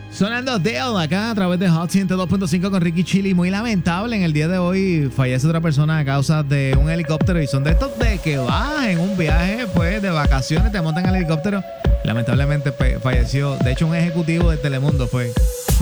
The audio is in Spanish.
Sonando Dale acá a través de Hot 102.5 con Ricky Chili. Muy lamentable, en el día de hoy fallece otra persona a causa de un helicóptero. Y son de estos de que vas en un viaje pues de vacaciones, te montan al helicóptero. Lamentablemente falleció. De hecho, un ejecutivo de Telemundo fue